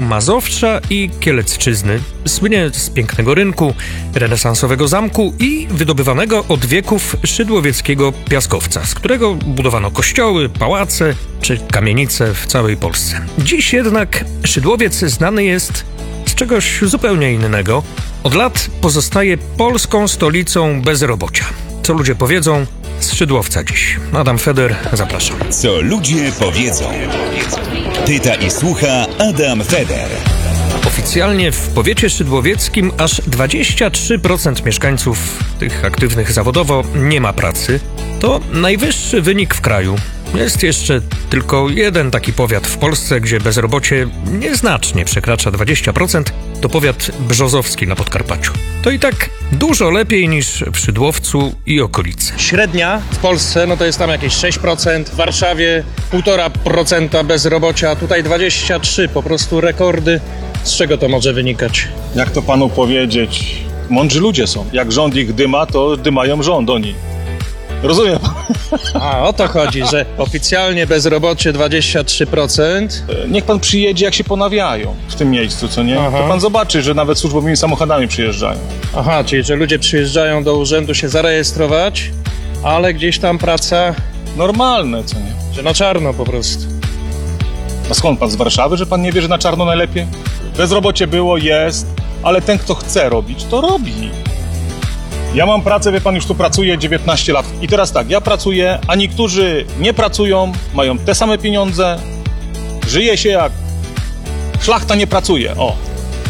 Mazowsza i Kielecczyzny. Słynie z pięknego rynku, renesansowego zamku i wydobywanego od wieków szydłowieckiego piaskowca, z którego budowano kościoły, pałace czy kamienice w całej Polsce. Dziś jednak Szydłowiec znany jest z czegoś zupełnie innego. Od lat pozostaje polską stolicą bezrobocia. Co ludzie powiedzą, z Szydłowca dziś. Adam Feder, zapraszam. Co ludzie powiedzą. Pyta i słucha Adam Feder. Oficjalnie w powiecie szydłowieckim aż 23% mieszkańców, tych aktywnych zawodowo, nie ma pracy. To najwyższy wynik w kraju. Jest jeszcze tylko jeden taki powiat w Polsce, gdzie bezrobocie nieznacznie przekracza 20%. To powiat brzozowski na Podkarpaciu. To i tak dużo lepiej niż w Szydłowcu i okolicy. Średnia w Polsce, no to jest tam jakieś 6%, w Warszawie 1,5% bezrobocia, tutaj 23%, po prostu rekordy. Z czego to może wynikać? Jak to panu powiedzieć? Mądrzy ludzie są. Jak rząd ich dyma, to dymają rząd oni. Rozumiem pan? A, o to chodzi, że oficjalnie bezrobocie 23%. Niech pan przyjedzie, jak się ponawiają w tym miejscu, co nie? Aha. To pan zobaczy, że nawet służbowymi samochodami przyjeżdżają. Aha, czyli że ludzie przyjeżdżają do urzędu się zarejestrować, ale gdzieś tam praca, Normalne, co nie? że na czarno po prostu. A skąd pan, z Warszawy, że pan nie wie, że na czarno najlepiej? Bezrobocie było, jest, ale ten, kto chce robić, to robi. Ja mam pracę, wie pan, już tu pracuję 19 lat. I teraz tak, ja pracuję, a niektórzy nie pracują, mają te same pieniądze, żyje się jak szlachta nie pracuje. O,